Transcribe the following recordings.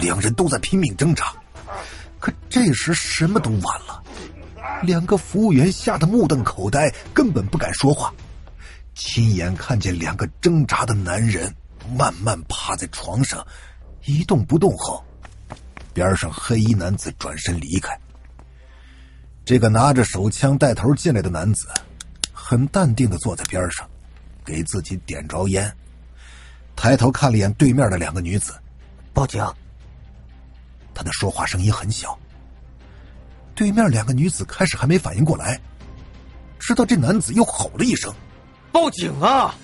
两人都在拼命挣扎，可这时什么都晚了。两个服务员吓得目瞪口呆，根本不敢说话，亲眼看见两个挣扎的男人慢慢趴在床上一动不动后，边上黑衣男子转身离开。这个拿着手枪带头进来的男子很淡定地坐在边上，给自己点着烟，抬头看了一眼对面的两个女子。 报警。 他的说话声音很小。对面两个女子开始还没反应过来，直到这男子又吼了一声： 报警啊！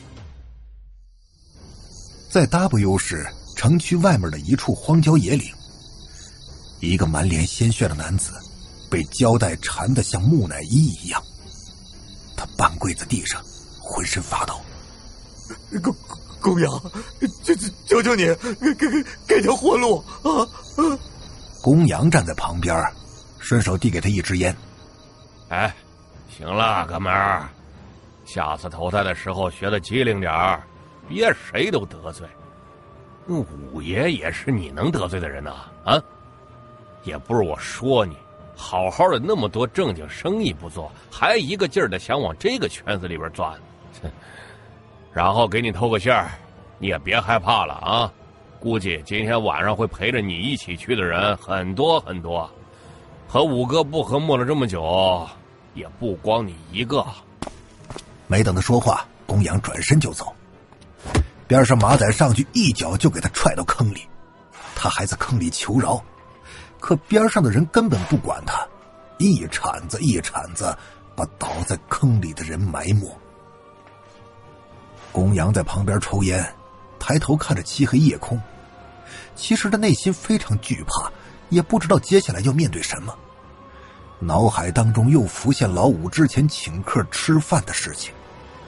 在 W 市城区外面的一处荒郊野岭，一个满脸鲜血的男子被胶带缠得像木乃伊一样，他半跪在地上，浑身发抖。 公羊，求求你，给条活路啊！ 公羊站在旁边，顺手递给他一支烟。 哎，行了，哥们儿，下次投胎的时候学得机灵点儿，别谁都得罪。五爷也是你能得罪的人呐，啊？也不是我说你，好好的那么多正经生意不做，还一个劲儿的想往这个圈子里边钻。然后给你透个信儿，你也别害怕了啊！估计今天晚上会陪着你一起去的人很多很多，和五哥不和睦了这么久，也不光你一个。 没等他说话，公羊转身就走，边上马仔上去一脚就给他踹到坑里，他还在坑里求饶，可边上的人根本不管他，一铲子一铲子把倒在坑里的人埋没。公羊在旁边抽烟，抬头看着漆黑夜空，其实他内心非常惧怕，也不知道接下来要面对什么。脑海当中又浮现老五之前请客吃饭的事情。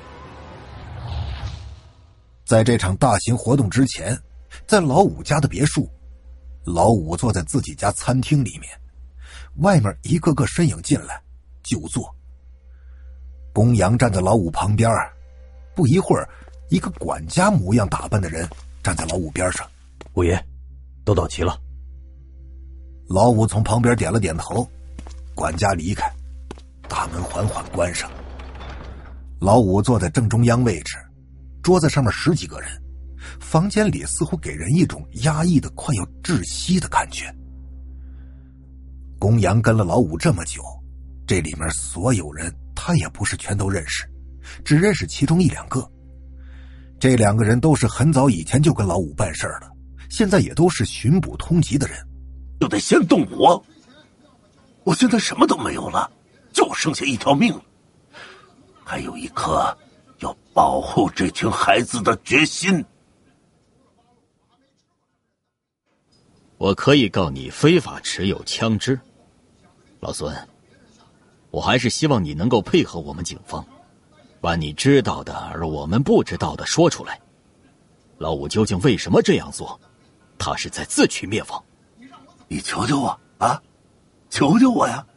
在这场大型活动之前，在老五家的别墅，老五坐在自己家餐厅里面，外面一个个身影进来就坐。公羊站在老五旁边，不一会儿，一个管家模样打扮的人站在老五边上。 五爷，都到齐了。 老五从旁边点了点头，管家离开，大门缓缓关上。老五坐在正中央位置，桌子上面10几个人，房间里似乎给人一种压抑的快要窒息的感觉。公羊跟了老五这么久，这里面所有人他也不是全都认识，只认识其中1、2个。这2个人都是很早以前就跟老五办事了，现在也都是巡捕通缉的人。 就得先动我现在什么都没有了，就剩下一条命了，还有一颗要保护这群孩子的决心。 我可以告你非法持有枪支。老孙，我还是希望你能够配合我们警方，把你知道的而我们不知道的说出来。老五究竟为什么这样做？他是在自取灭亡。 你求求我啊，求求我呀！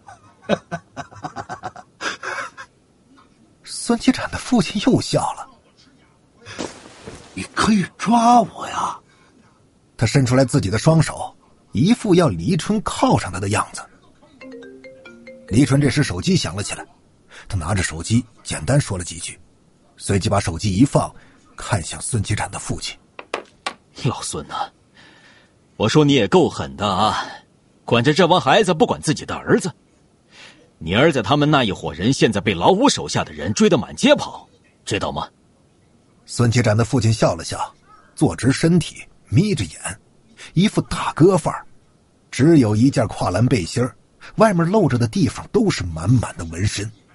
孙启展的父亲又笑了。 你可以抓我呀！ 他伸出来自己的双手，一副要黎春靠上他的样子。黎春这时手机响了起来，他拿着手机简单说了几句，随即把手机一放，看向孙启展的父亲。 老孙啊，我说你也够狠的啊，管着这帮孩子不管自己的儿子。你儿子他们那一伙人现在被老五手下的人追得满街跑，知道吗？ 孙启展的父亲笑了笑，坐直身体，眯着眼，一副大哥范儿，只有一件跨栏背心，外面露着的地方都是满满的纹身。